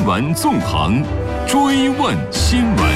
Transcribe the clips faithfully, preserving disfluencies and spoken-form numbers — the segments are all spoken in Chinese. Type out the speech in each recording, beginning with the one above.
闻纵横，追问新闻。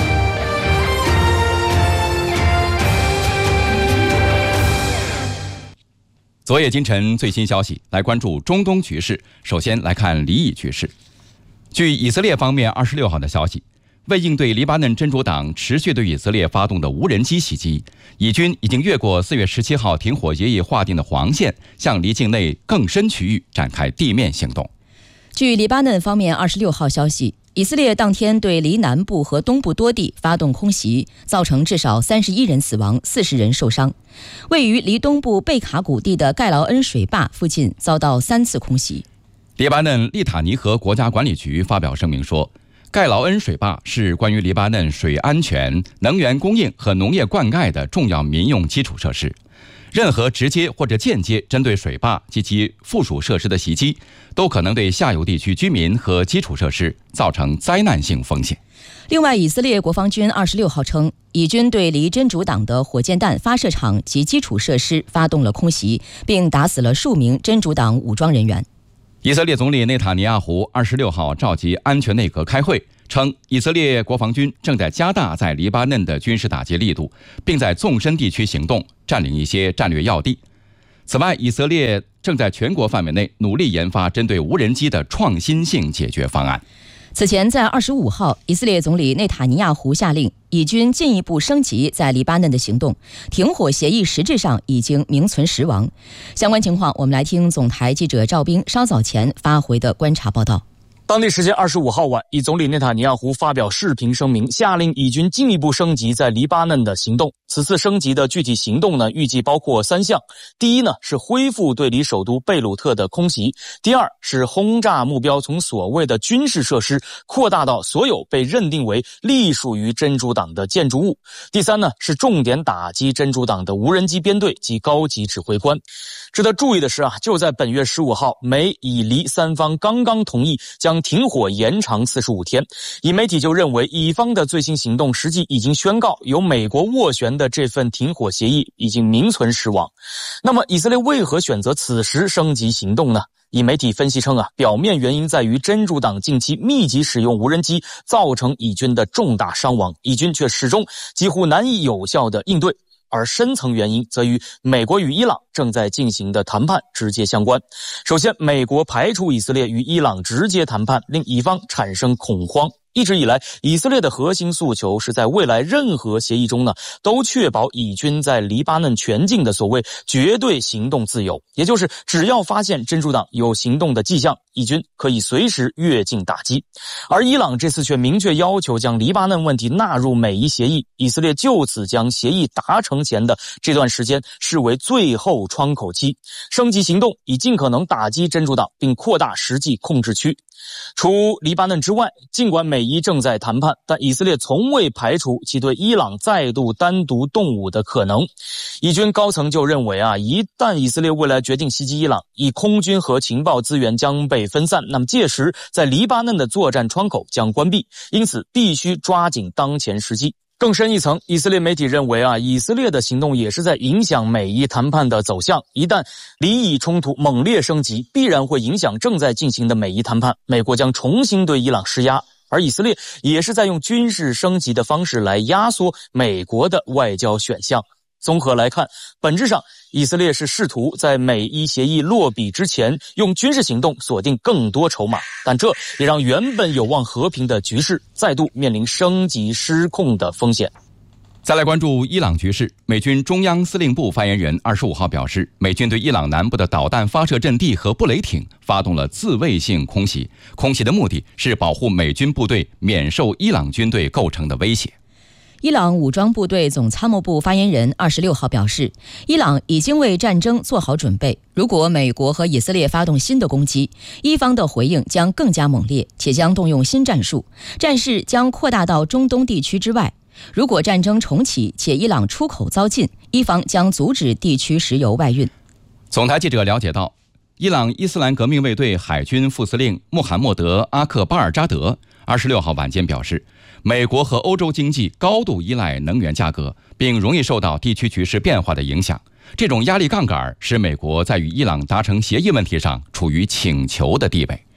昨夜今晨最新消息，来关注中东局势。首先来看黎以局势。据以色列方面二十六号的消息，为应对黎巴嫩真主党持续对以色列发动的无人机袭击，以军已经越过四月十七号停火协议划定的黄线，向离境内更深区域展开地面行动。 据黎巴嫩方面二十六号消息，以色列当天对黎南部和东部多地发动空袭，造成至少三十一人死亡，四十人受伤。位于黎东部贝卡谷地的盖劳恩水坝附近遭到三次空袭。 黎巴嫩利塔尼河国家管理局发表声明说，盖劳恩水坝是关于黎巴嫩水安全、能源供应和农业灌溉的重要民用基础设施。任何直接或者间接针对水坝及其附属设施的袭击，都可能对下游地区居民和基础设施造成灾难性风险。 另外，以色列国防军二十六号称，以军对离真主党的火箭弹发射场及基础设施发动了空袭，并打死了数名真主党武装人员。 以色列总理内塔尼亚胡二十六号召集安全内阁开会，称以色列国防军正在加大在黎巴嫩的军事打击力度，并在纵深地区行动，占领一些战略要地。此外，以色列正在全国范围内努力研发针对无人机的创新性解决方案。 此前，在二十五号，以色列总理内塔尼亚胡下令以军进一步升级在黎巴嫩的行动，停火协议实质上已经名存实亡。相关情况，我们来听总台记者赵斌稍早前发回的观察报道。 当地时间二十五号晚，以总理内塔尼亚胡发表视频声明，下令以军进一步升级在黎巴嫩的行动。此次升级的具体行动呢，预计包括三项。第一呢，是恢复对离首都贝鲁特的空袭；第二是轰炸目标从所谓的军事设施扩大到所有被认定为隶属于真主党的建筑物；第三呢，是重点打击真主党的无人机编队及高级指挥官。值得注意的是啊，就在本月十五号，美以黎三方刚刚同意将停火延长四十五天，以媒体就认为以方的最新行动实际已经宣告，由美国斡旋的这份停火协议已经名存实亡。那么以色列为何选择此时升级行动呢？以媒体分析称啊，表面原因在于真主党近期密集使用无人机，造成以军的重大伤亡，以军却始终几乎难以有效地应对。而深层原因则与美国与伊朗正在进行的谈判直接相关。首先，美国排除以色列与伊朗直接谈判，令以方产生恐慌。一直以来，以色列的核心诉求是在未来任何协议中呢，都确保以军在黎巴嫩全境的所谓绝对行动自由，也就是只要发现真主党有行动的迹象，以军可以随时越境打击。而伊朗这次却明确要求将黎巴嫩问题纳入美伊协议，以色列就此将协议达成前的这段时间视为最后窗口期，升级行动以尽可能打击真主党，并扩大实际控制区。除黎巴嫩之外，尽管美伊正在谈判，但以色列从未排除其对伊朗再度单独动武的可能。以军高层就认为啊，一旦以色列未来决定袭击伊朗，以空军和情报资源将被分散，那么届时在黎巴嫩的作战窗口将关闭，因此必须抓紧当前时机。更深一层，以色列媒体认为啊，以色列的行动也是在影响美伊谈判的走向。一旦黎以冲突猛烈升级，必然会影响正在进行的美伊谈判，美国将重新对伊朗施压，而以色列也是在用军事升级的方式来压缩美国的外交选项。综合来看，本质上以色列是试图在美伊协议落笔之前用军事行动锁定更多筹码，但这也让原本有望和平的局势再度面临升级失控的风险。 再来关注伊朗局势，美军中央司令部发言人二十五号表示，美军对伊朗南部的导弹发射阵地和布雷艇发动了自卫性空袭，空袭的目的是保护美军部队免受伊朗军队构成的威胁。 伊朗武装部队总参谋部发言人二十六号表示，伊朗已经为战争做好准备，如果美国和以色列发动新的攻击，伊方的回应将更加猛烈，且将动用新战术，战事将扩大到中东地区之外。如果战争重启且伊朗出口遭禁，伊方将阻止地区石油外运。 总台记者了解到，伊朗伊斯兰革命卫队海军副司令穆罕默德·阿克巴尔扎德二十六号晚间表示，美国和欧洲经济高度依赖能源价格，并容易受到地区局势变化的影响。这种压力杠杆使美国在与伊朗达成协议问题上处于请求的地位。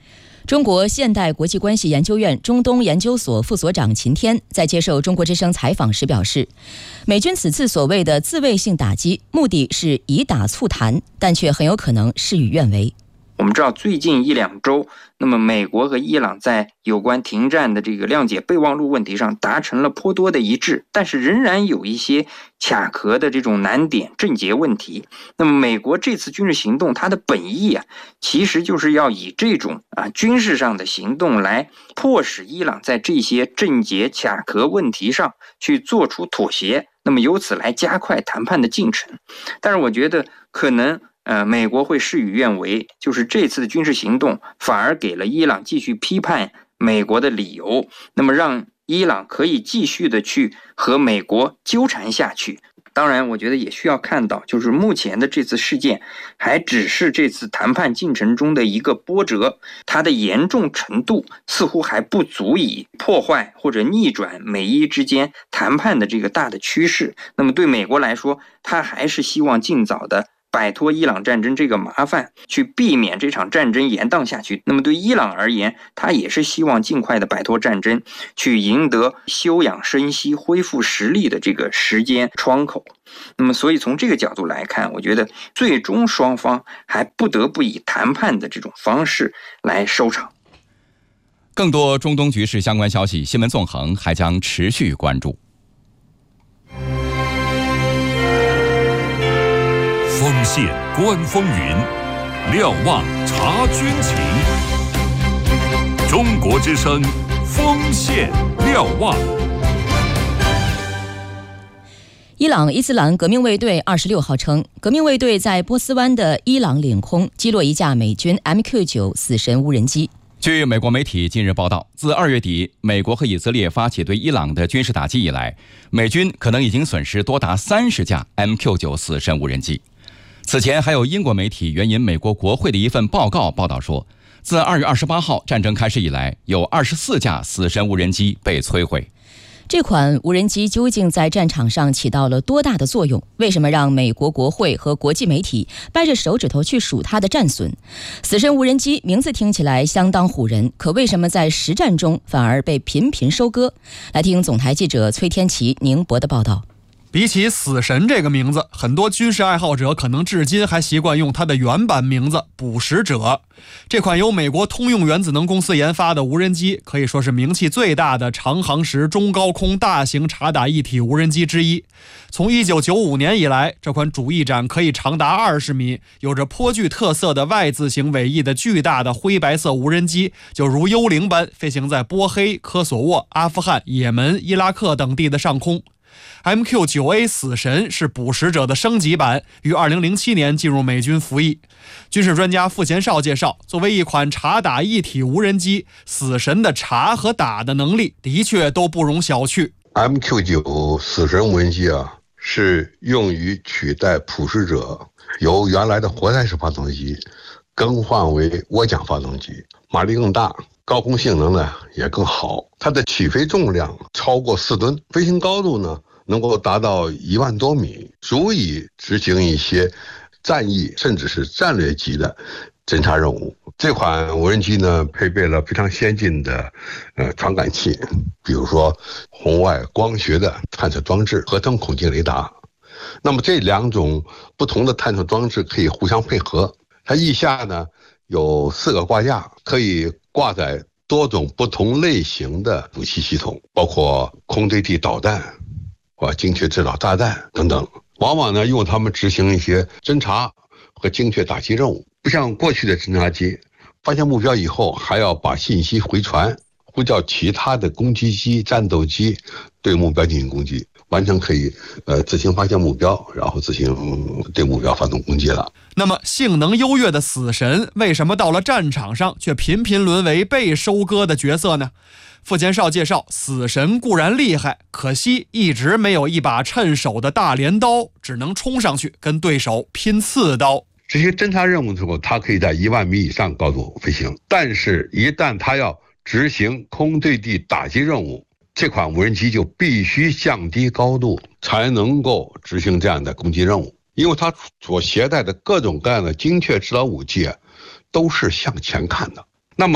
中国现代国际关系研究院中东研究所副所长秦天在接受中国之声采访时表示，美军此次所谓的自卫性打击，目的是以打促谈，但却很有可能事与愿违。 我们知道最近一两周，那么美国和伊朗在有关停战的这个谅解备忘录问题上达成了颇多的一致，但是仍然有一些卡壳的这种难点症结问题。那么美国这次军事行动，它的本意啊，其实就是要以这种啊军事上的行动来迫使伊朗在这些症结卡壳问题上去做出妥协，那么由此来加快谈判的进程。但是我觉得可能呃，美国会事与愿违，就是这次的军事行动反而给了伊朗继续批判美国的理由，那么让伊朗可以继续的去和美国纠缠下去。当然，我觉得也需要看到，就是目前的这次事件还只是这次谈判进程中的一个波折，它的严重程度似乎还不足以破坏或者逆转美伊之间谈判的这个大的趋势。那么对美国来说，它还是希望尽早的摆脱伊朗战争这个麻烦，去避免这场战争延宕下去。那么对伊朗而言，他也是希望尽快的摆脱战争，去赢得休养生息、恢复实力的这个时间窗口。那么所以从这个角度来看，我觉得最终双方还不得不以谈判的这种方式来收场。 更多中东局势相关消息，新闻纵横还将持续关注。 锋线观风云，瞭望察军情。中国之声，锋线瞭望。 伊朗伊斯兰革命卫队二十六号称，革命卫队在波斯湾的伊朗领空击落一架美军 M Q 九 死神无人机。 据美国媒体近日报道，自二月底美国和以色列发起对伊朗的军事打击以来，美军可能已经损失多达三十架 M Q 九 死神无人机。此前还有英国媒体援引美国国会的一份报告报道说，自二月二十八号战争开始以来，有二十四架死神无人机被摧毁。 这款无人机究竟在战场上起到了多大的作用？为什么让美国国会和国际媒体掰着手指头去数它的战损？死神无人机名字听起来相当唬人，可为什么在实战中反而被频频收割？来听总台记者崔天琪、宁博的报道。 比起死神这个名字，很多军事爱好者可能至今还习惯用它的原版名字捕食者。这款由美国通用原子能公司研发的无人机，可以说是名气最大的长航时中高空大型察打一体无人机之一。从一九九五年以来，这款主翼展可以长达二十米、有着颇具特色的 Y 字形尾翼的巨大的灰白色无人机，就如幽灵般飞行在波黑、科索沃、阿富汗、也门、伊拉克等地的上空。M Q 九 A 死神是捕食者的升级版，于二零零七年进入美军服役。军事专家傅贤绍介绍，作为一款察打一体无人机，死神的察和打的能力的确都不容小觑。 M Q 九 死神无人机啊，是用于取代捕食者由原来的活塞式发动机更换为涡桨发动机，马力更大，高空性能呢也更好。它的起飞重量超过四吨，飞行高度呢能够达到一万多米，足以执行一些战役甚至是战略级的侦察任务。这款无人机呢配备了非常先进的呃传感器，比如说红外光学的探测装置、合成孔径雷达。那么这两种不同的探测装置可以互相配合。它翼下呢有四个挂架，可以挂载多种不同类型的武器系统，包括空对地导弹或精确制导炸弹等等，往往呢用它们执行一些侦察和精确打击任务。不像过去的侦察机，发现目标以后还要把信息回传，呼叫其他的攻击机、战斗机对目标进行攻击，完全可以呃自行发现目标，然后自行对目标发动攻击了。 那么性能优越的死神为什么到了战场上却频频沦为被收割的角色呢？傅贤绍介绍，死神固然厉害，可惜一直没有一把趁手的大镰刀，只能冲上去跟对手拼刺刀。 这些侦察任务的时候，它可以在一万米以上高度飞行，但是一旦它要执行空对地打击任务，这款无人机就必须降低高度才能够执行这样的攻击任务，因为它所携带的各种各样的精确制导武器都是向前看的。那么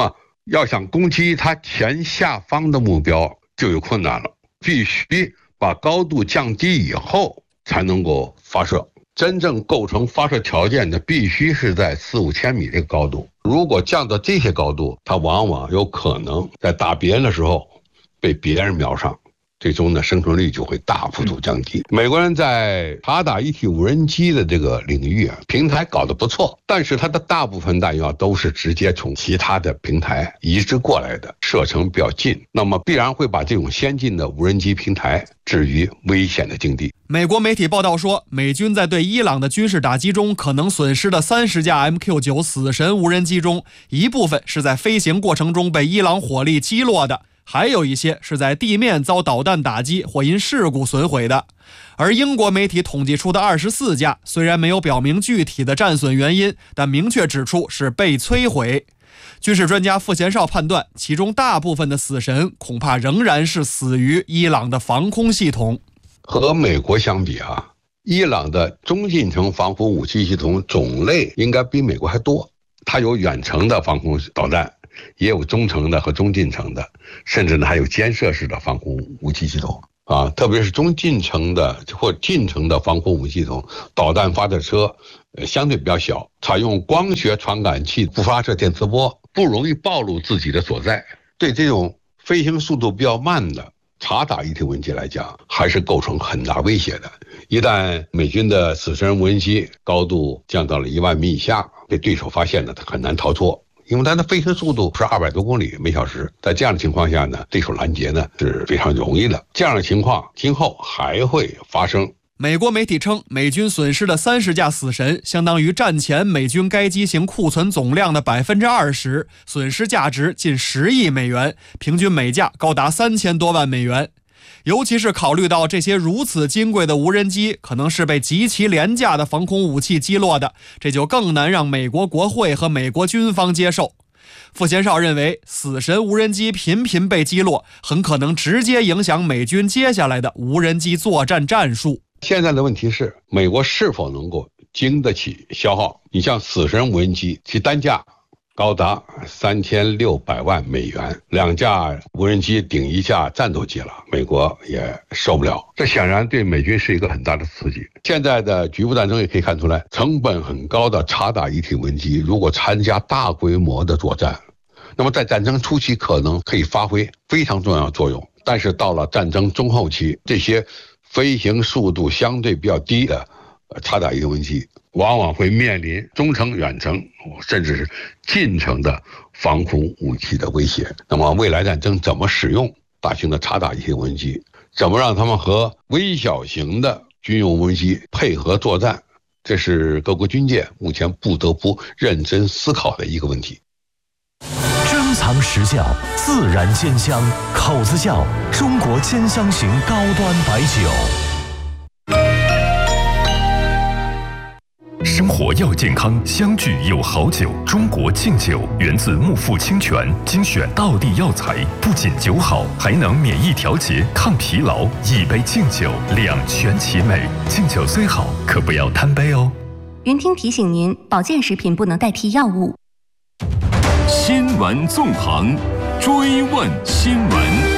要想攻击它前下方的目标就有困难了，必须把高度降低以后才能够发射。真正构成发射条件的必须是在四五千米这个高度，如果降到这些高度，它往往有可能在打别人的时候被别人瞄上，最终呢生存率就会大幅度降低。美国人在察打一体无人机的这个领域啊，平台搞得不错，但是它的大部分弹药都是直接从其他的平台移植过来的，射程比较近，那么必然会把这种先进的无人机平台置于危险的境地。 美国媒体报道说，美军在对伊朗的军事打击中可能损失的三十架 M Q 九 死神无人机中，一部分是在飞行过程中被伊朗火力击落的，还有一些是在地面遭导弹打击或因事故损毁的。而英国媒体统计出的二十四架，虽然没有表明具体的战损原因，但明确指出是被摧毁。军事专家傅贤少判断，其中大部分的死神恐怕仍然是死于伊朗的防空系统。 和美国相比啊，伊朗的中近程防空武器系统种类应该比美国还多，它有远程的防空导弹，也有中程的和中近程的，甚至呢还有肩射式的防空武器系统啊，特别是中近程的或近程的防空武器系统，导弹发射车呃相对比较小，采用光学传感器不发射电磁波，不容易暴露自己的所在。对这种飞行速度比较慢的察打一体无人机来讲，还是构成很大威胁的。一旦美军的死神无人机高度降到了一万米以下，被对手发现了，它很难逃脱，因为它的飞行速度是二百多公里每小时。在这样的情况下呢，对手拦截呢是非常容易的。这样的情况今后还会发生。 美国媒体称，美军损失的三十架死神相当于战前美军该机型库存总量的 百分之二十， 损失价值近十亿美元，平均每架高达三千多万美元。尤其是考虑到这些如此金贵的无人机可能是被极其廉价的防空武器击落的，这就更难让美国国会和美国军方接受。傅贤少认为，死神无人机频频被击落，很可能直接影响美军接下来的无人机作战战术。 现在的问题是，美国是否能够经得起消耗？你像死神无人机，其单价高达三千六百万美元，两架无人机顶一架战斗机了，美国也受不了。这显然对美军是一个很大的刺激。现在的局部战争也可以看出来，成本很高的察打一体无人机，如果参加大规模的作战，那么在战争初期可能可以发挥非常重要的作用，但是到了战争中后期，这些飞行速度相对比较低的察打一体无人机往往会面临中程、远程甚至是近程的防空武器的威胁。那么未来战争怎么使用大型的察打一体无人机，怎么让他们和微小型的军用无人机配合作战，这是各国军界目前不得不认真思考的一个问题。 珍藏实窖，自然鲜香，口子窖，中国兼香型高端白酒。 生活要健康，相聚有好酒。中国敬酒源自木富清泉，精选道地药材，不仅酒好，还能免疫调节、抗疲劳。一杯敬酒，两全其美。敬酒虽好，可不要贪杯哦。 云听提醒您，保健食品不能代替药物。 新闻纵横，追问新闻。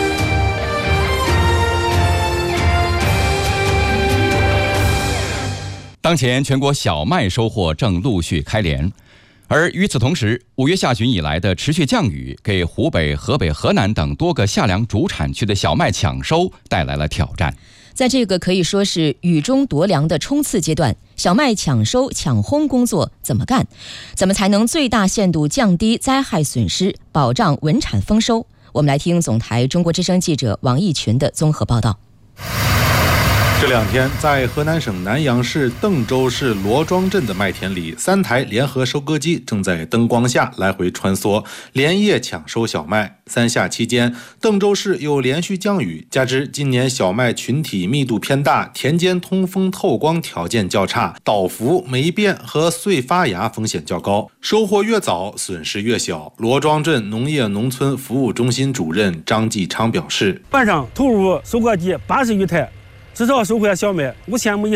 当前全国小麦收获正陆续开镰，而与此同时，五月下旬以来的持续降雨，给湖北、河北、河南等多个夏粮主产区的小麦抢收带来了挑战。 在这个可以说是雨中夺粮的冲刺阶段，小麦抢收抢烘工作怎么干？怎么才能最大限度降低灾害损失，保障稳产丰收？我们来听总台中国之声记者王义群的综合报道。 这两天，在河南省南阳市邓州市罗庄镇的麦田里，三台联合收割机正在灯光下来回穿梭，连夜抢收小麦。三夏期间，邓州市又连续降雨，加之今年小麦群体密度偏大，田间通风透光条件较差，倒伏、霉变和穗发芽风险较高，收获越早，损失越小。罗庄镇农业农村服务中心主任张继昌表示：“ 半上投入收割机八十余台。”至少收获小麦五千亩以上，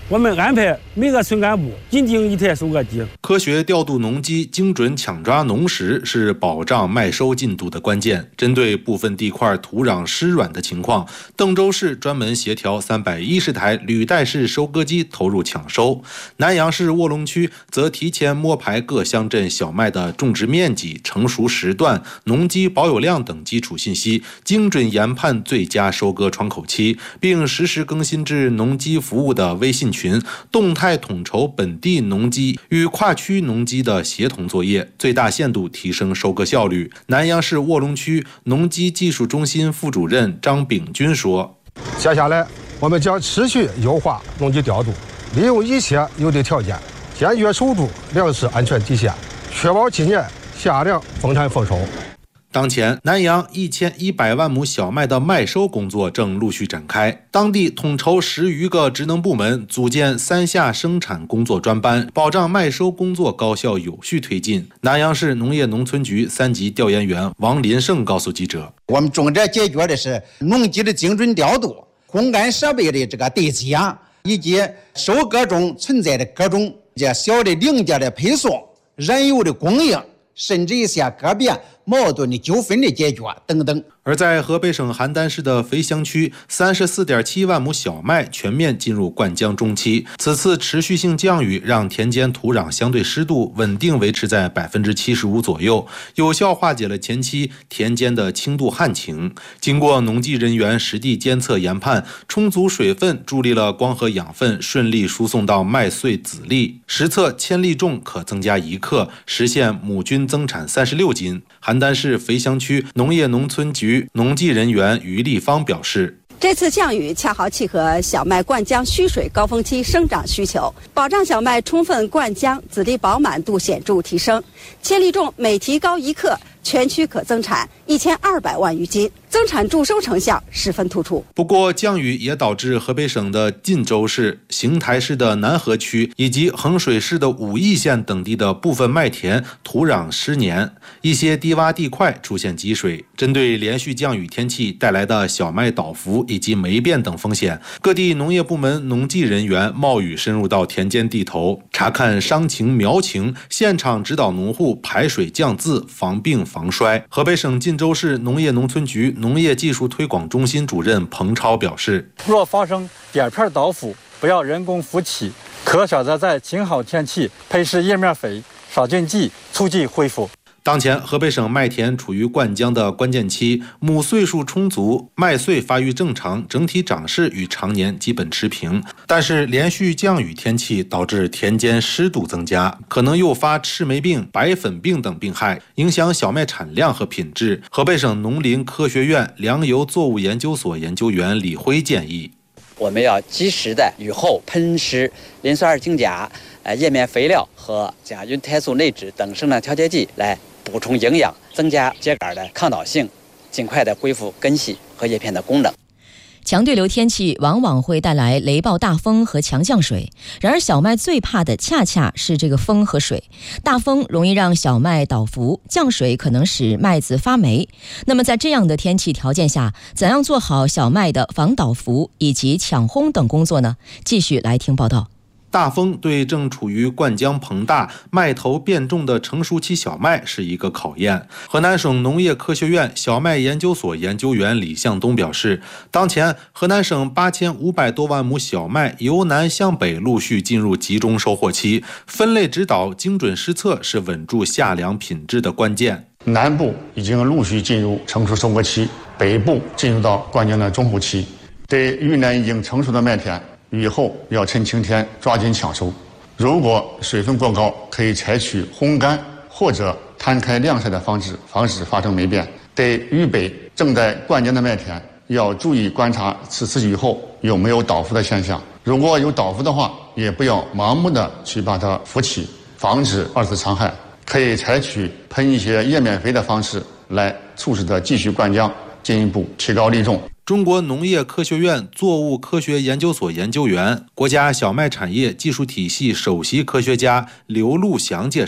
我们安排每个村干部进京一台收割机。 科学调度农机，精准抢抓农时是保障麦收进度的关键。针对部分地块土壤湿软的情况，邓州市专门协调三百一十台履带式收割机投入抢收。南阳市卧龙区则提前摸排各乡镇小麦的种植面积、成熟时段、农机保有量等基础信息，精准研判最佳收割窗口期，并实时更新至农机服务的微信群，动态统筹本地农机与跨区农机的协同作业，最大限度提升收割效率。南阳市卧龙区农机技术中心副主任张炳军说：“ 接下来，我们将持续优化农机调度，利用一切有利条件，坚决守住粮食安全底线，确保今年夏粮丰产丰收。” 当前，南阳一千一百万亩小麦的麦收工作正陆续展开，当地统筹十余个职能部门，组建三下生产工作专班，保障麦收工作高效有序推进。南阳市农业农村局三级调研员王林胜告诉记者：“ 我们重点解决的是农机的精准调度、烘干设备的这个对接，以及收割中存在的各种这小的零件的配送、燃油的供应，甚至一些个别矛盾的纠纷的解决等等。” 而在河北省邯郸市的肥乡区，三十四点七万亩小麦全面进入灌浆中期。此次持续性降雨让田间土壤相对湿度稳定维持在百分之七十五左右，有效化解了前期田间的轻度旱情。经过农技人员实地监测研判，充足水分助力了光合养分顺利输送到麦穗籽粒，实测千粒重可增加一克，实现亩均增产三十六斤。邯郸市肥乡区农业农村局农技人员于立方表示：“ 这次降雨恰好契合小麦灌浆蓄水高峰期生长需求，保障小麦充分灌浆，籽粒饱满度显著提升，千粒重每提高一克，全区可增产一千二百万余斤，增产助收成效十分突出。” 不过，降雨也导致河北省的晋州市、邢台市的南河区以及衡水市的武义县等地的部分麦田土壤湿黏，一些低洼地块出现积水。针对连续降雨天气带来的小麦倒伏以及霉变等风险，各地农业部门农技人员冒雨深入到田间地头，查看伤情苗情，现场指导农户排水降渍，防病防衰。河北省晋州市农业农村局农业技术推广中心主任彭超表示：“ 若发生叶片倒伏，不要人工扶起，可选择在晴好天气配施叶面肥、杀菌剂，促进恢复。” 当前，河北省麦田处于灌浆的关键期，亩穗数充足，麦穗发育正常，整体长势与常年基本持平。但是，连续降雨天气导致田间湿度增加，可能诱发赤霉病、白粉病等病害，影响小麦产量和品质。河北省农林科学院粮油作物研究所研究员李辉建议：“ 我们要及时的雨后喷施磷酸二氢钾、呃叶面肥料和甲胤肽素内酯等生长调节剂来补充营养，增加秸秆的抗倒性，尽快的恢复根系和叶片的功能。” 强对流天气往往会带来雷暴大风和强降水，然而小麦最怕的恰恰是这个风和水。大风容易让小麦倒伏，降水可能使麦子发霉。那么在这样的天气条件下，怎样做好小麦的防倒伏以及抢烘等工作呢？继续来听报道。 大风对正处于灌浆膨大、麦头变重的成熟期小麦是一个考验。河南省农业科学院小麦研究所研究员李向东表示，当前河南省八千五百多万亩小麦由南向北陆续进入集中收获期，分类指导、精准施测是稳住夏粮品质的关键。 南部已经陆续进入成熟收割期，北部进入到灌浆的中后期。对遇难已经成熟的麦田，雨后要趁晴天抓紧抢收。如果水分过高，可以采取烘干或者摊开晾晒的方式，防止发生霉变。对豫北正在灌浆的麦田，要注意观察此次雨后有没有倒伏的现象。如果有倒伏的话，也不要盲目的去把它扶起，防止二次伤害。可以采取喷一些叶面肥的方式来促使它继续灌浆，进一步提高粒重。 中国农业科学院作物科学研究所研究员、国家小麦产业技术体系首席科学家刘路祥介绍，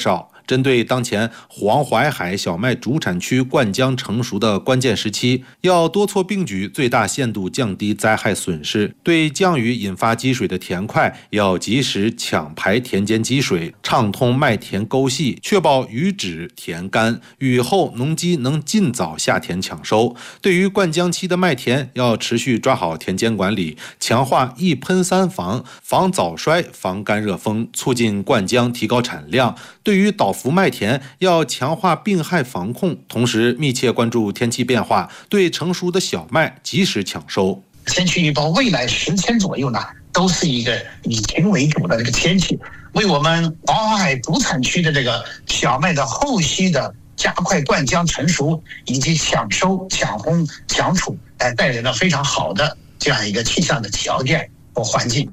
针对当前黄淮海小麦主产区灌浆成熟的关键时期，要多措并举，最大限度降低灾害损失。对降雨引发积水的田块，要及时抢排田间积水，畅通麦田沟隙，确保雨止田干。雨后农机能尽早下田抢收。对于灌浆期的麦田，要持续抓好田间管理，强化一喷三防，防早衰，防干热风，促进灌浆，提高产量。对于倒伏麦田，要强化病害防控，同时密切关注天气变化，对成熟的小麦及时抢收。 天气预报未来十天左右呢，都是一个以晴为主的这个天气，为我们黄淮海主产区的这个小麦的后期的加快灌浆成熟以及抢收、抢烘、抢储，哎，带来了非常好的这样一个气象的条件和环境。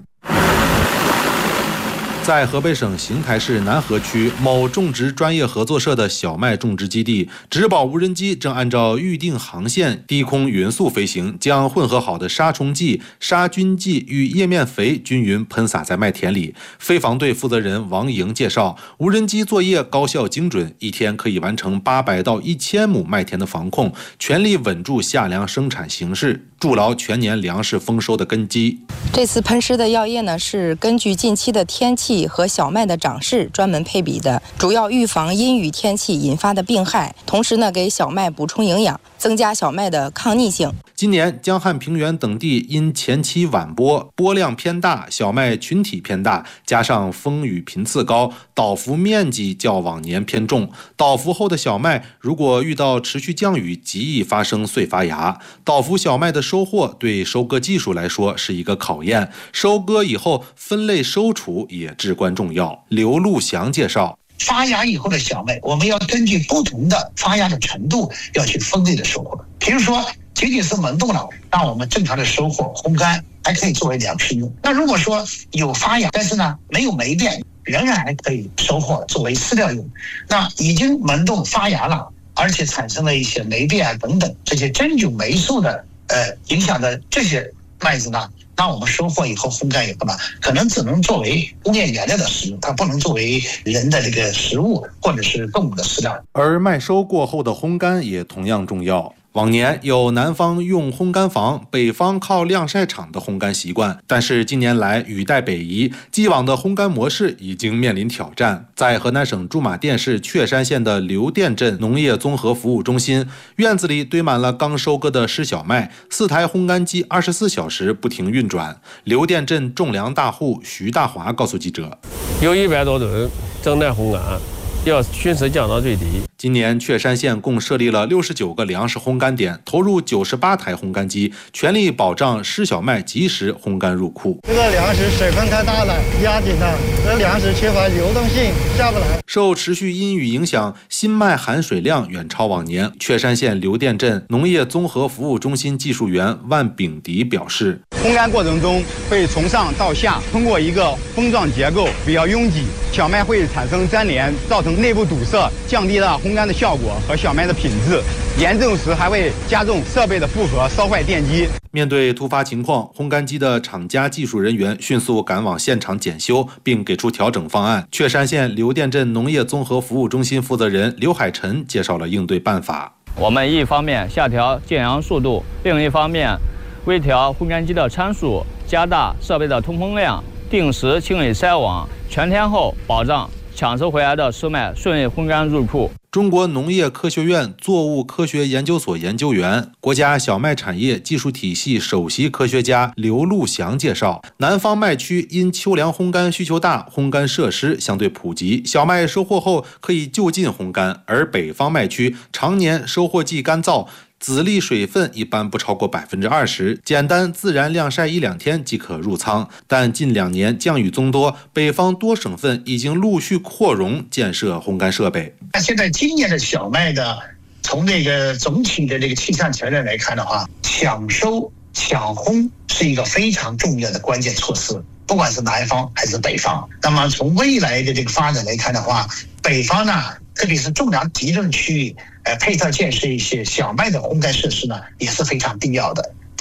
在河北省邢台市南河区某种植专业合作社的小麦种植基地，植保无人机正按照预定航线低空匀速飞行，将混合好的杀虫剂、杀菌剂与叶面肥均匀喷洒在麦田里。飞防队负责人王莹介绍，无人机作业高效精准，一天可以完成八百到一千亩麦田的防控，全力稳住夏粮生产形势，筑牢全年粮食丰收的根基。 这次喷施的药液呢，是根据近期的天气和小麦的长势专门配比的，主要预防阴雨天气引发的病害，同时呢，给小麦补充营养，增加小麦的抗逆性。 今年江汉平原等地因前期晚播，播量偏大，小麦群体偏大，加上风雨频次高，倒伏面积较往年偏重。倒伏后的小麦如果遇到持续降雨，极易发生碎发芽。倒伏小麦的收获对收割技术来说是一个考验，收割以后分类收储也至关重要。刘路祥介绍。 发芽以后的小麦，我们要根据不同的发芽的程度，要去分类的收获。比如说，仅仅是萌动了，让我们正常的收获烘干，还可以作为粮食用。那如果说有发芽，但是呢没有霉变，仍然还可以收获作为饲料用。那已经萌动发芽了，而且产生了一些霉变啊等等这些真菌霉素的呃影响的这些麦子呢，那我们收获以后烘干以后呢，可能只能作为工业原料的食用，它不能作为人的这个食物或者是动物的饲料。 而麦收过后的烘干也同样重要。往年有南方用烘干房，北方靠晾晒场的烘干习惯，但是近年来雨带北移，既往的烘干模式已经面临挑战。在河南省驻马店市确山县的刘店镇农业综合服务中心，院子里堆满了刚收割的湿小麦，四台烘干机二十四小时不停运转。刘店镇种粮大户徐大华告诉记者， 有一百多吨正在烘干，要迅速降到最低。 今年确山县共设立了六十九个粮食烘干点，投入九十八台烘干机，全力保障湿小麦及时烘干入库。 这个粮食水分太大了，压紧了，这粮食缺乏流动性，下不来。 受持续阴雨影响，新麦含水量远超往年。确山县刘店镇农业综合服务中心技术员万炳迪表示， 烘干过程中会从上到下通过一个封状结构，比较拥挤，小麦会产生粘连，造成内部堵塞，降低了烘干的效果和小麦的品质，严重时还会加重设备的负荷，烧坏电机。 面对突发情况，烘干机的厂家技术人员迅速赶往现场检修，并给出调整方案。确山县刘店镇农业综合服务中心负责人刘海晨介绍了应对办法。 我们一方面下调建阳速度，另一方面微调烘干机的参数，加大设备的通风量，定时清理筛网，全天候保障抢收回来的湿麦顺利烘干入库。 中国农业科学院作物科学研究所研究员、国家小麦产业技术体系首席科学家刘路祥介绍，南方麦区因秋粮烘干需求大，烘干设施相对普及，小麦收获后可以就近烘干，而北方麦区常年收获季干燥，籽粒水分一般不超过百分之二十，简单自然晾晒一两天即可入仓。但近两年降雨增多，北方多省份已经陆续扩容建设烘干设备。 现在今年的小麦的，从那个总体的这个气象条件来看的话，抢收抢烘是一个非常重要的关键措施，不管是南方还是北方。那么从未来的这个发展来看的话，北方呢，特别是种粮集中区域，呃，配套建设一些小麦的烘干设施呢，也是非常必要的。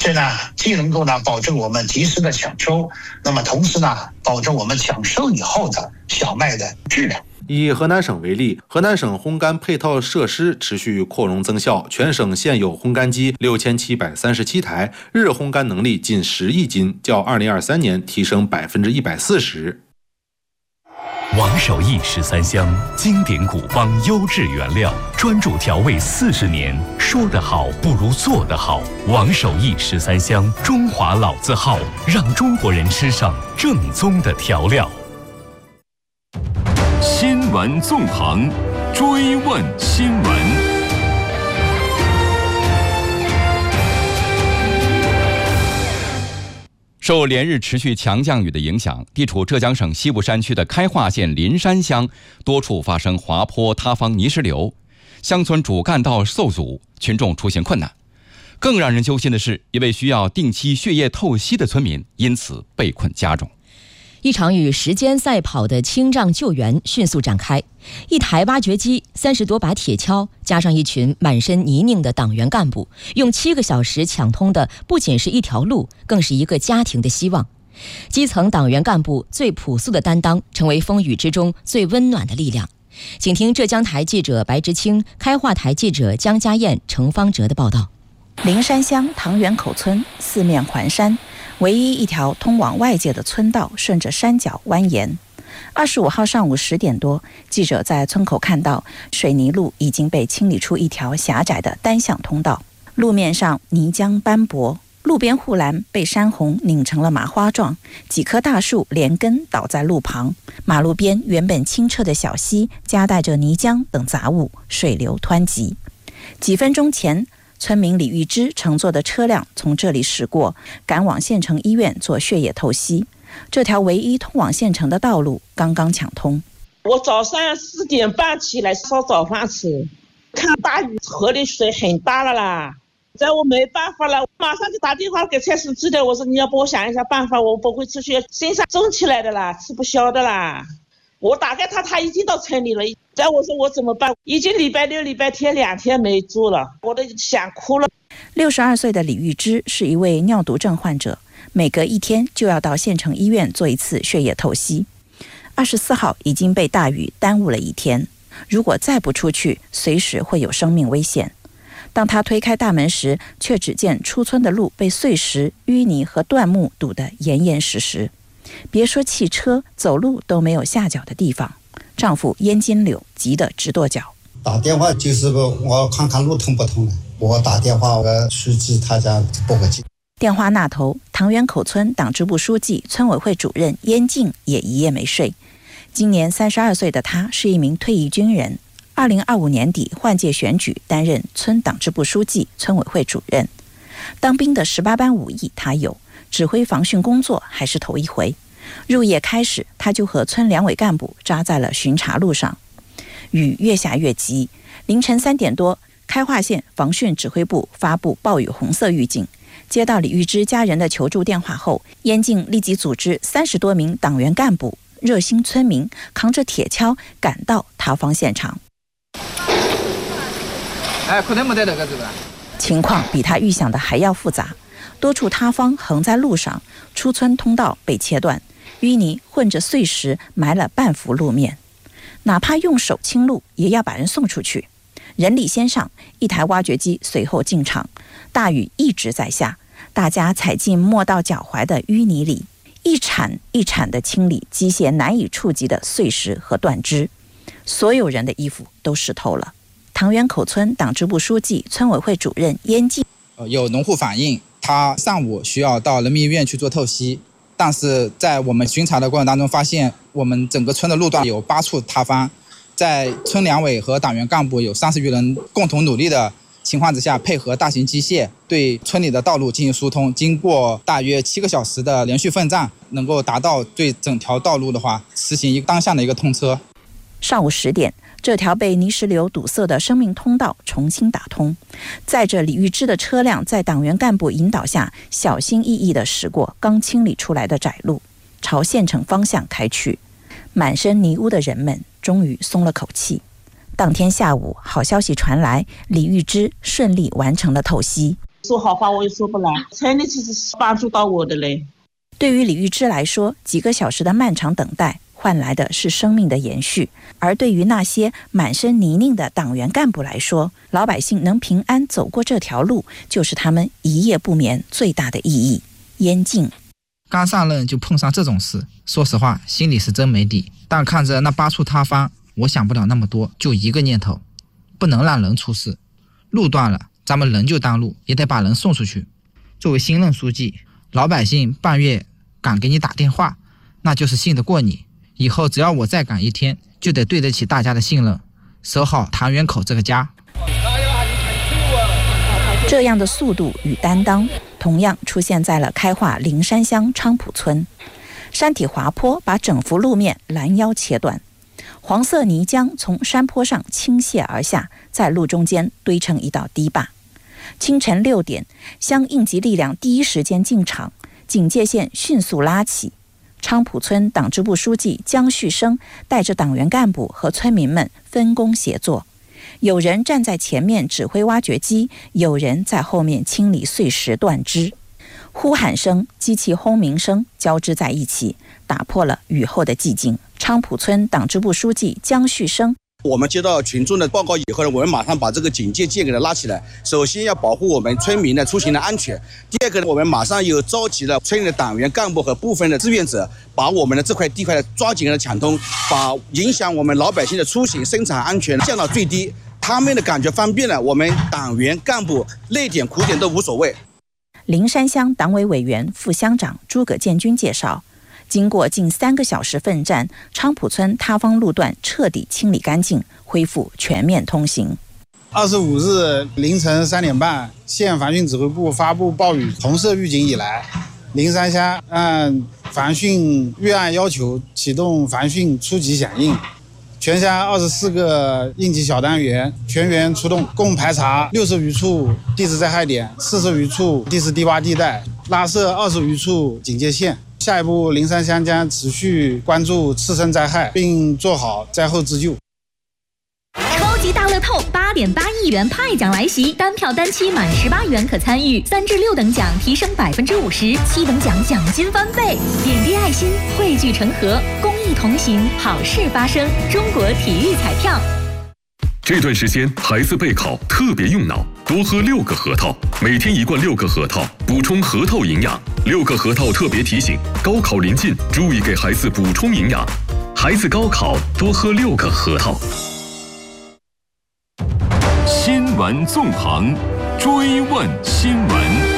这呢既能够呢保证我们及时的抢收，那么同时呢保证我们抢收以后的小麦的质量。 以河南省为例，河南省烘干配套设施持续扩容增效，全省现有烘干机六千七百三十七台，日烘干能力近十亿斤，较二零二三年提升百分之一百四十。 王守义十三香，经典古方优质原料，专注调味四十年，说得好不如做得好。王守义十三香，中华老字号，让中国人吃上正宗的调料。新闻纵横，追问新闻。 受连日持续强降雨的影响，地处浙江省西部山区的开化县林山乡多处发生滑坡塌方泥石流，乡村主干道受阻，群众出行困难。更让人揪心的是，一位需要定期血液透析的村民因此被困家中。 一场与时间赛跑的清障救援迅速展开，一台挖掘机、三十多把铁锹，加上一群满身泥泞的党员干部，用七个小时抢通的不仅是一条路，更是一个家庭的希望。基层党员干部最朴素的担当，成为风雨之中最温暖的力量。请听浙江台记者白之清、开化台记者江家燕、程方哲的报道。 灵山乡塘源口村四面环山，唯一一条通往外界的村道顺着山脚蜿蜒。二十五号上午十点多，记者在村口看到水泥路已经被清理出一条狭窄的单向通道，路面上泥浆斑驳，路边护栏被山洪拧成了麻花状，几棵大树连根倒在路旁，马路边原本清澈的小溪夹带着泥浆等杂物，水流湍急。几分钟前，村民李玉芝乘坐的车辆从这里驶过，赶往县城医院做血液透析。这条唯一通往县城的道路刚刚抢通。 我早上四点半起来烧早饭吃，看大雨，河里水很大了啦，在我没办法了，马上就打电话给蔡书记的，我说你要帮我想一下办法，我不会出去，身上肿起来的啦，吃不消的啦。我打给他，他已经到村里了。再我说我怎么办？已经礼拜六、礼拜天两天没住了，我都想哭了。 六十二岁的李玉芝是一位尿毒症患者，每隔一天就要到县城医院做一次血液透析。二十四号已经被大雨耽误了一天，如果再不出去，随时会有生命危险。当他推开大门时，却只见出村的路被碎石、淤泥和断木堵得严严实实。别说汽车，走路都没有下脚的地方。丈夫燕金柳急得直跺脚， 打电话就是我看看路通不通了，我打电话我书记他家拨个机。 电话那头，塘源口村党支部书记、村委会主任燕静也一夜没睡。今年三十二岁的他是一名退役军人，二零二五年底换届选举担任村党支部书记、村委会主任。当兵的十八般武艺他有，指挥防汛工作还是头一回。入夜开始，他就和村两委干部扎在了巡查路上。雨越下越急，凌晨三点多，开化县防汛指挥部发布暴雨红色预警。接到李玉芝家人的求助电话后，燕静立即组织三十多名党员干部、热心村民扛着铁锹赶到塌方现场。 哎，可能没得那个是吧？ 情况比他预想的还要复杂，多处塌方横在路上，出村通道被切断，淤泥混着碎石埋了半幅路面，哪怕用手清路，也要把人送出去。人力先上，一台挖掘机随后进场。大雨一直在下，大家踩进没到脚踝的淤泥里，一铲一铲地清理机械难以触及的碎石和断枝。所有人的衣服都湿透了。塘源口村党支部书记、村委会主任燕静， 有农户反映，他上午需要到人民医院去做透析，但是在我们巡查的过程当中发现，我们整个村的路段有八处塌方，在村两委和党员干部有三十余人共同努力的情况之下，配合大型机械对村里的道路进行疏通，经过大约七个小时的连续奋战，能够达到对整条道路的话实行一个当向的一个通车。 上午十点，这条被泥石流堵塞的生命通道重新打通，载着李玉芝的车辆在党员干部引导下，小心翼翼地驶过刚清理出来的窄路，朝县城方向开去。满身泥污的人们终于松了口气。当天下午，好消息传来，李玉芝顺利完成了透析。 说好话我也说不来，真的其实是帮助到我的嘞。 对于李玉芝来说，几个小时的漫长等待换来的是生命的延续，而对于那些满身泥泞的党员干部来说，老百姓能平安走过这条路，就是他们一夜不眠最大的意义。燕静刚上任就碰上这种事，说实话心里是真没底，但看着那八处塌方，我想不了那么多，就一个念头，不能让人出事。路断了，咱们人就当路，也得把人送出去。作为新任书记，老百姓半夜敢给你打电话，那就是信得过你。以后只要我再赶一天，就得对得起大家的信任，守好唐园口这个家。 这样的速度与担当同样出现在了开化灵山乡昌浦村。山体滑坡把整幅路面拦腰切断，黄色泥浆从山坡上倾泻而下，在路中间堆成一道堤坝。清晨六点，乡应急力量第一时间进场，警戒线迅速拉起。昌浦村党支部书记江旭生带着党员干部和村民们分工协作，有人站在前面指挥挖掘机，有人在后面清理碎石断枝。呼喊声、机器轰鸣声交织在一起，打破了雨后的寂静。昌浦村党支部书记江旭生， 我们接到群众的报告以后呢，我们马上把这个警戒线给它拉起来。首先要保护我们村民的出行的安全。第二个呢，我们马上又召集了村里的党员干部和部分的志愿者，把我们的这块地块抓紧的抢通，把影响我们老百姓的出行、生产安全降到最低。他们的感觉方便了，我们党员干部累点苦点都无所谓。 灵山乡党委委员、副乡长诸葛建军介绍，经过近三个小时奋战，昌浦村塌方路段彻底清理干净，恢复全面通行。 二十五日凌晨三点半，县防汛指挥部发布暴雨红色预警以来，灵山乡按防汛预案要求启动防汛初级响应。全乡二十四个应急小单元全员出动，共排查六十余处地质灾害点，四十余处地势低洼地带，拉设二十余处警戒线。下一步，灵山乡将持续关注次生灾害，并做好灾后自救。 超级大乐透八点八亿元派奖来袭，单票单期满十八元可参与，三至六等奖提升百分之五十，七等奖奖金翻倍。点滴爱心，汇聚成河，公益同行，好事发生。中国体育彩票。 这段时间孩子备考特别用脑，多喝六个核桃，每天一罐六个核桃，补充核桃营养。六个核桃特别提醒：高考临近，注意给孩子补充营养。孩子高考多喝六个核桃。 新闻纵横，追问新闻。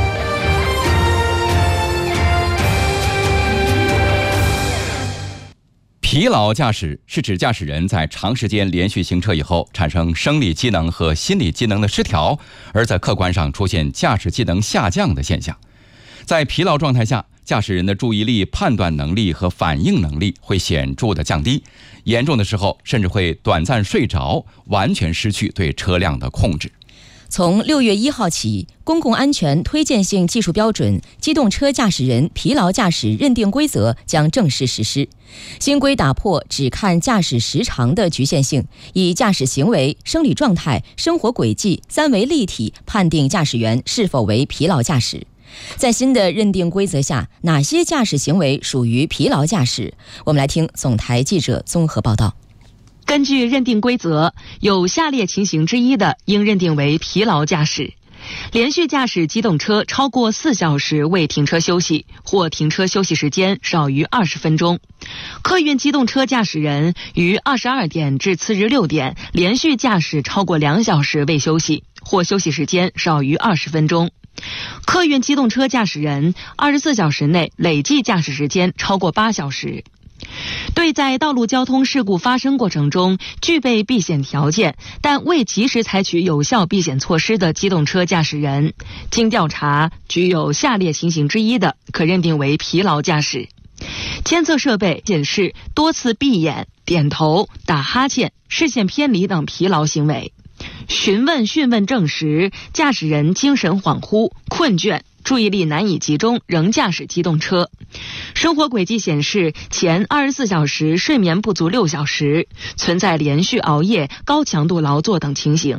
疲劳驾驶是指驾驶人在长时间连续行车以后产生生理机能和心理机能的失调，而在客观上出现驾驶技能下降的现象。在疲劳状态下，驾驶人的注意力、判断能力和反应能力会显著的降低，严重的时候甚至会短暂睡着，完全失去对车辆的控制。 从六月一号起，公共安全推荐性技术标准《机动车驾驶人疲劳驾驶认定规则》将正式实施。新规打破只看驾驶时长的局限性，以驾驶行为、生理状态、生活轨迹三维立体判定驾驶员是否为疲劳驾驶。在新的认定规则下，哪些驾驶行为属于疲劳驾驶？我们来听总台记者综合报道。 根据认定规则，有下列情形之一的，应认定为疲劳驾驶：连续驾驶机动车超过四小时未停车休息，或停车休息时间少于二十分钟；客运机动车驾驶人于二十二点至次日六点连续驾驶超过两小时未休息，或休息时间少于二十分钟；客运机动车驾驶人二十四小时内累计驾驶时间超过八小时。对在道路交通事故发生过程中具备避险条件，但未及时采取有效避险措施的机动车驾驶人，经调查具有下列情形之一的，可认定为疲劳驾驶：监测设备显示多次闭眼、点头、打哈欠、视线偏离等疲劳行为；询问讯问证实驾驶人精神恍惚、困倦、注意力难以集中，仍驾驶机动车；生活轨迹显示前二十四小时睡眠不足六小时，存在连续熬夜、高强度劳作等情形；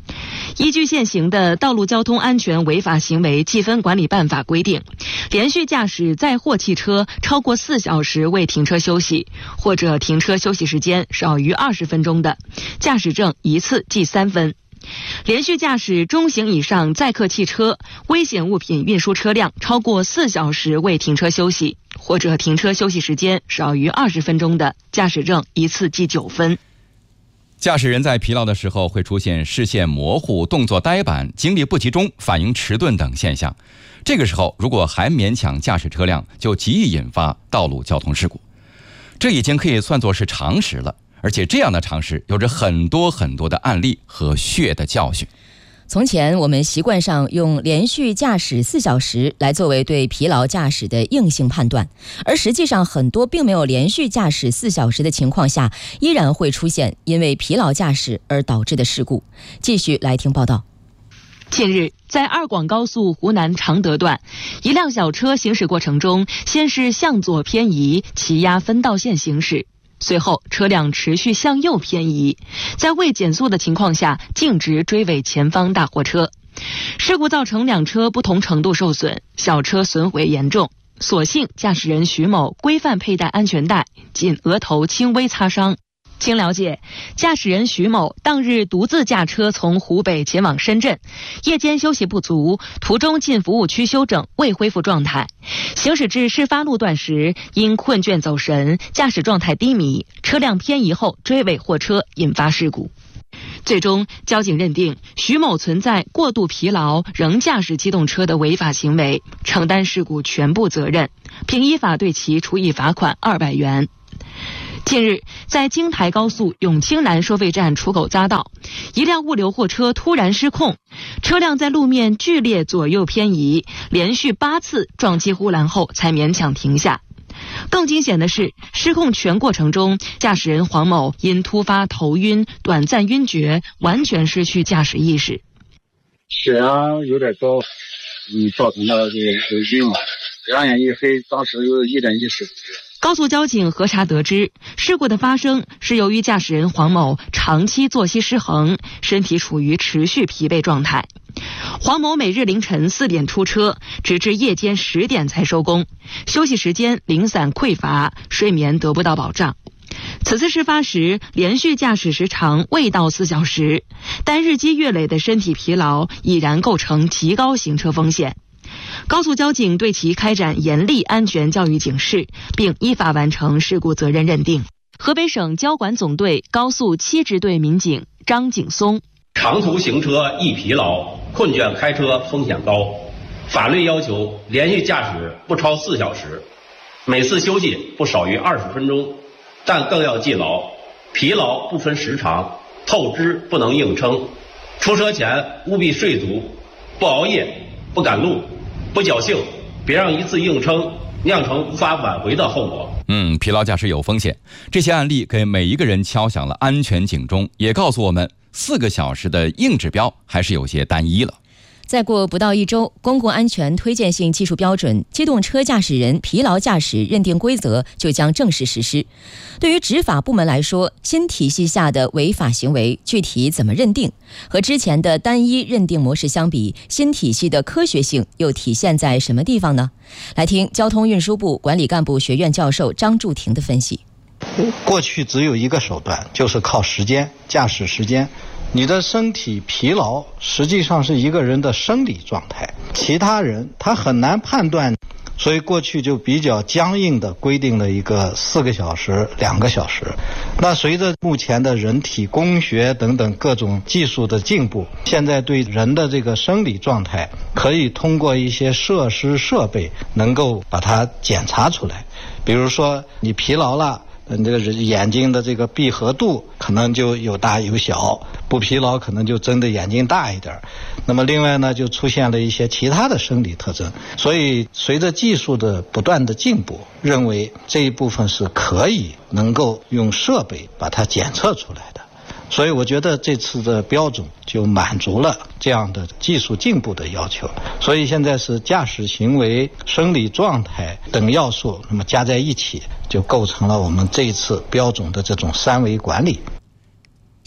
依据现行的《道路交通安全违法行为记分管理办法》规定，连续驾驶载货汽车超过四小时未停车休息，或者停车休息时间少于二十分钟的，驾驶证一次记三分。连续驾驶中型以上载客汽车、危险物品运输车辆超过四小时未停车休息，或者停车休息时间少于二十分钟的，驾驶证一次记九分。 驾驶人在疲劳的时候会出现视线模糊、动作呆板、精力不集中、反应迟钝等现象。这个时候如果还勉强驾驶车辆，就极易引发道路交通事故。这已经可以算作是常识了，而且这样的常识有着很多很多的案例和血的教训。 从前我们习惯上用连续驾驶四小时来作为对疲劳驾驶的硬性判断，而实际上很多并没有连续驾驶四小时的情况下，依然会出现因为疲劳驾驶而导致的事故。继续来听报道。 近日，在二广高速湖南常德段，一辆小车行驶过程中，先是向左偏移，骑压分道线行驶。随后车辆持续向右偏移，在未减速的情况下径直追尾前方大货车，事故造成两车不同程度受损，小车损毁严重，所幸驾驶人徐某规范佩戴安全带，仅额头轻微擦伤。经了解，驾驶人徐某当日独自驾车从湖北前往深圳，夜间休息不足，途中进服务区休整，未恢复状态。行驶至事发路段时，因困倦走神，驾驶状态低迷，车辆偏移后追尾货车，引发事故。最终，交警认定徐某存在过度疲劳仍驾驶机动车的违法行为，承担事故全部责任，并依法对其处以罚款二百元。近日，在京台高速永清南收费站出口匝道，一辆物流货车突然失控，车辆在路面剧烈左右偏移，连续八次撞击护栏后才勉强停下。更惊险的是，失控全过程中，驾驶人黄某因突发头晕、短暂晕厥，完全失去驾驶意识。 血压有点高，嗯，造成了这个晕了，两眼一黑，当时有一点意识。 高速交警核查得知，事故的发生是由于驾驶人黄某长期作息失衡，身体处于持续疲惫状态。黄某每日凌晨四点出车，直至夜间十点才收工，休息时间零散匮乏，睡眠得不到保障。此次事发时，连续驾驶时长未到四小时，但日积月累的身体疲劳已然构成极高行车风险。高速交警对其开展严厉安全教育警示，并依法完成事故责任认定。河北省交管总队高速七支队民警张景松： 长途行车易疲劳，困倦开车风险高。法律要求连续驾驶不超四小时，每次休息不少于二十分钟，但更要记牢，疲劳不分时长，透支不能硬撑。出车前务必睡足，不熬夜，不赶路，不侥幸，别让一次硬撑酿成无法挽回的后果。 嗯，疲劳驾驶有风险。这些案例给每一个人敲响了安全警钟，也告诉我们四个小时的硬指标还是有些单一了。 再过不到一周，公共安全推荐性技术标准机动车驾驶人疲劳驾驶认定规则就将正式实施。对于执法部门来说，新体系下的违法行为具体怎么认定，和之前的单一认定模式相比，新体系的科学性又体现在什么地方呢？来听交通运输部管理干部学院教授张柱廷的分析。 过去只有一个手段，就是靠时间，驾驶时间。你的身体疲劳实际上是一个人的生理状态，其他人他很难判断，所以过去就比较僵硬的规定了一个四个小时、两个小时。那随着目前的人体工学等等各种技术的进步，现在对人的这个生理状态可以通过一些设施设备能够把它检查出来。比如说你疲劳了，你这个眼睛的这个闭合度可能就有大有小，不疲劳可能就睁的眼睛大一点。那么另外呢，就出现了一些其他的生理特征。所以随着技术的不断的进步，认为这一部分是可以能够用设备把它检测出来的。所以我觉得这次的标准就满足了这样的技术进步的要求。所以现在是驾驶行为、生理状态等要素，那么加在一起就构成了我们这一次标准的这种三维管理。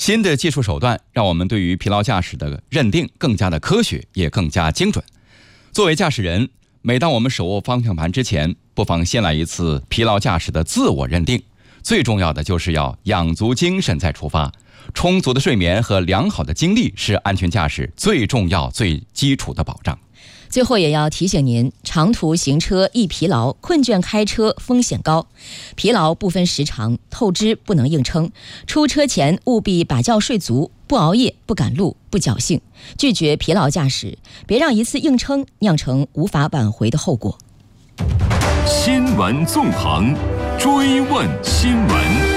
新的技术手段让我们对于疲劳驾驶的认定更加的科学，也更加精准。作为驾驶人，每当我们手握方向盘之前，不妨先来一次疲劳驾驶的自我认定。最重要的就是要养足精神再出发。充足的睡眠和良好的精力是安全驾驶最重要、最基础的保障。 最后也要提醒您，长途行车易疲劳，困倦开车风险高。疲劳不分时长，透支不能硬撑。出车前务必把觉睡足，不熬夜，不赶路，不侥幸，拒绝疲劳驾驶，别让一次硬撑酿成无法挽回的后果。 新闻纵横，追问新闻。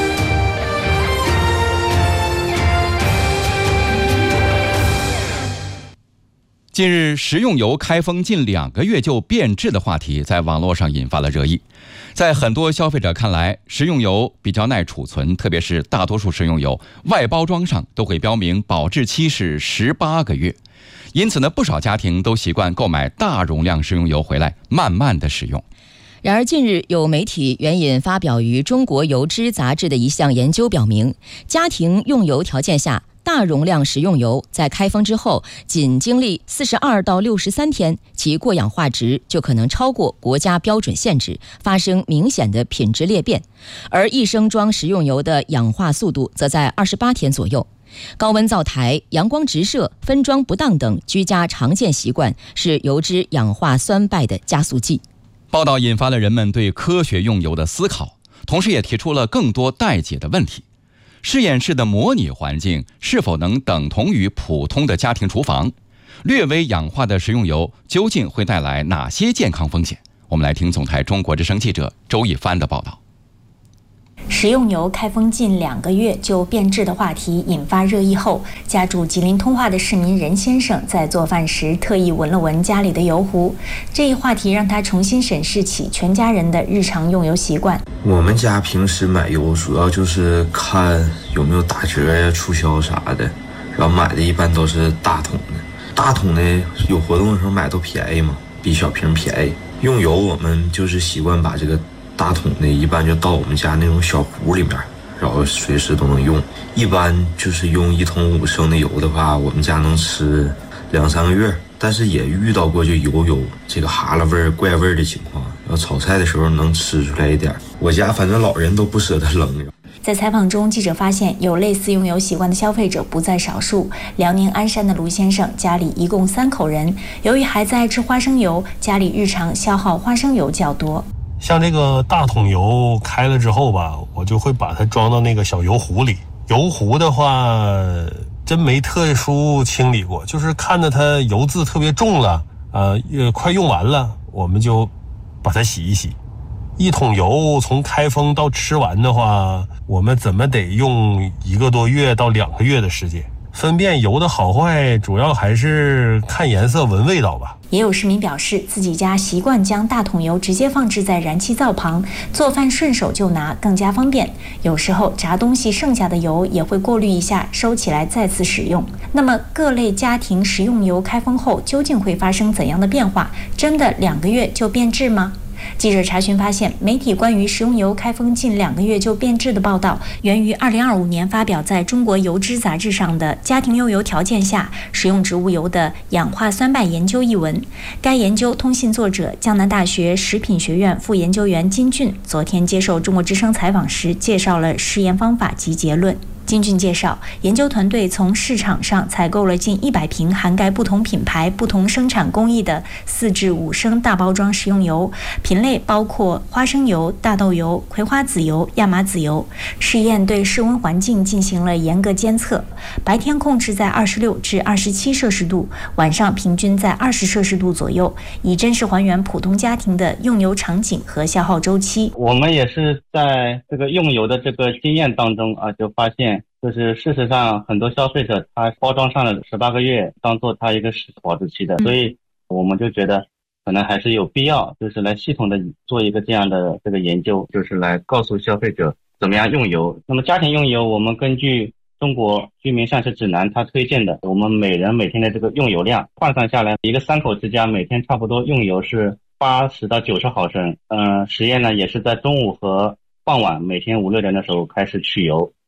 近日，食用油开封近两个月就变质的话题在网络上引发了热议。在很多消费者看来，食用油比较耐储存，特别是大多数食用油外包装上都会标明保质期是十八个月。因此呢，不少家庭都习惯购买大容量食用油回来慢慢的使用。 然而近日有媒体援引发表于中国油脂杂志的一项研究表明，家庭用油条件下，大容量食用油在开封之后，仅经历四十二到六十三天，其过氧化值就可能超过国家标准限值，发生明显的品质裂变。而一升装食用油的氧化速度则在二十八天左右。高温灶台、阳光直射、分装不当等居家常见习惯是油脂氧化酸败的加速剂。 报道引发了人们对科学用油的思考，同时也提出了更多待解的问题。实验室的模拟环境是否能等同于普通的家庭厨房？略微氧化的食用油究竟会带来哪些健康风险？我们来听总台中国之声记者周一帆的报道。 食用油开封近两个月就变质的话题引发热议后，家住吉林通化的市民任先生在做饭时特意闻了闻家里的油壶，这一话题让他重新审视起全家人的日常用油习惯。 我们家平时买油主要就是看有没有打折呀、促销啥的，然后买的一般都是大桶的。大桶的有活动的时候买都便宜嘛，比小瓶便宜。用油我们就是习惯把这个大桶的一般就倒我们家那种小壶里面，然后随时都能用。一般就是用一桶五升的油的话，我们家能吃两三个月。但是也遇到过就油有这个哈喇味儿、怪味儿的情况，然后炒菜的时候能吃出来一点。我家反正老人都不舍得扔。 在采访中，记者发现有类似用油习惯的消费者不在少数。辽宁鞍山的卢先生家里一共三口人，由于孩子爱吃花生油，家里日常消耗花生油较多。 像这个大桶油开了之后吧，我就会把它装到那个小油壶里。油壶的话真没特殊清理过，就是看着它油渍特别重了，呃，快用完了，我们就把它洗一洗。一桶油从开封到吃完的话，我们怎么得用一个多月到两个月的时间。分辨油的好坏主要还是看颜色闻味道吧。 也有市民表示，自己家习惯将大桶油直接放置在燃气灶旁，做饭顺手就拿，更加方便。有时候炸东西剩下的油也会过滤一下，收起来再次使用。那么各类家庭食用油开封后究竟会发生怎样的变化？真的两个月就变质吗？记者查询发现，媒体关于食用油开封近两个月就变质的报道，源于二零二五年发表在中国油脂杂志上的《家庭用油条件下食用植物油的氧化酸败研究》一文。该研究通信作者江南大学食品学院副研究员金俊昨天接受中国之声采访时，介绍了实验方法及结论。金俊介绍，研究团队从市场上采购了近一百瓶涵盖不同品牌、不同生产工艺的四至五升大包装食用油，品类包括花生油、大豆油、葵花籽油、亚麻籽油。试验对室温环境进行了严格监测，白天控制在二十六至二十七摄氏度，晚上平均在二十摄氏度左右，以真实还原普通家庭的用油场景和消耗周期。 我们也是在这个用油的这个经验当中啊，就发现就是事实上很多消费者他包装上了十八个月当做他一个保质期的，所以我们就觉得可能还是有必要就是来系统的做一个这样的这个研究，就是来告诉消费者怎么样用油。那么家庭用油，我们根据中国居民膳食指南它推荐的我们每人每天的这个用油量换算下来，一个三口之家每天差不多用油是八十到九十毫升。嗯、呃，实验呢也是在中午和傍晚每天五六点的时候开始取油。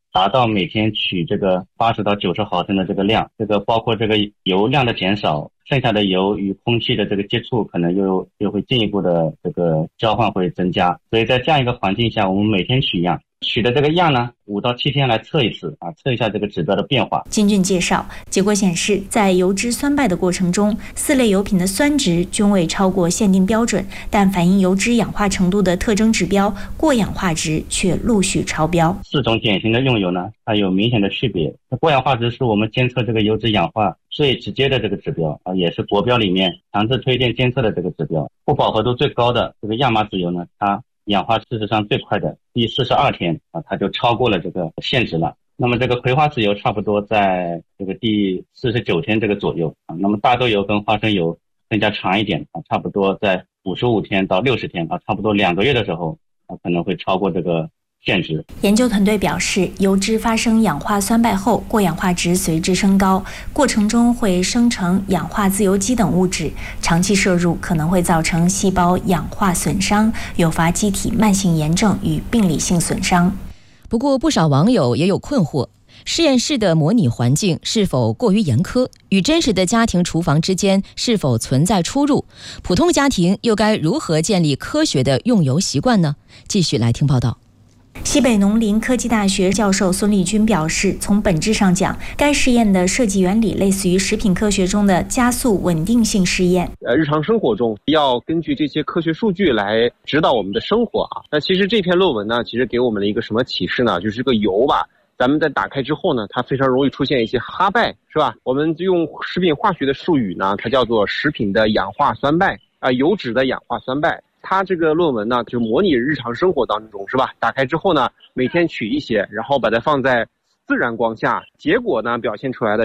达到每天取这个八十到九十毫升的这个量，这个包括这个油量的减少，剩下的油与空气的这个接触可能又又会进一步的这个交换会增加，所以在这样一个环境下，我们每天取样，取的这个样呢，五到七天来测一次啊，测一下这个指标的变化。 金俊介绍，结果显示，在油脂酸败的过程中，四类油品的酸值均未超过限定标准，但反映油脂氧化程度的特征指标过氧化值却陆续超标。 四种典型的用油呢，它有明显的区别。过氧化值是我们监测这个油脂氧化最直接的这个指标啊，也是国标里面强制推荐监测的这个指标。不饱和度最高的这个亚麻籽油呢，它氧化事实上最快的第四十二天啊，它就超过了这个限值了。那么这个葵花籽油差不多在这个第四十九天这个左右啊。那么大豆油跟花生油更加长一点啊，差不多在五十五天到六十天啊，差不多两个月的时候啊，可能会超过这个限值。 研究团队表示，油脂发生氧化酸败后，过氧化值随之升高，过程中会生成氧化自由基等物质，长期摄入可能会造成细胞氧化损伤，诱发机体慢性炎症与病理性损伤。 不过，不少网友也有困惑。实验室的模拟环境是否过于严苛？与真实的家庭厨房之间是否存在出入？普通家庭又该如何建立科学的用油习惯呢？继续来听报道。 西北农林科技大学教授孙立军表示，从本质上讲，该试验的设计原理类似于食品科学中的加速稳定性试验。 呃，日常生活中要根据这些科学数据来指导我们的生活啊。那其实这篇论文呢，其实给我们了一个什么启示呢？就是这个油吧，咱们在打开之后呢，它非常容易出现一些哈败，是吧？我们用食品化学的术语呢，它叫做食品的氧化酸败啊、呃，油脂的氧化酸败。它这个论文呢，就模拟日常生活当中，是吧？打开之后呢，每天取一些，然后把它放在自然光下，结果呢表现出来的